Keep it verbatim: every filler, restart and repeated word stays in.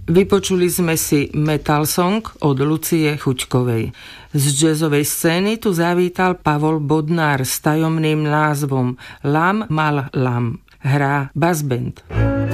Vypočuli sme si Metal Song od Lucie Chuťkovej. Z jazzovej scény tu zavítal Pavol Bodnár s tajomným názvom Lam mal lam. Hrá bass band.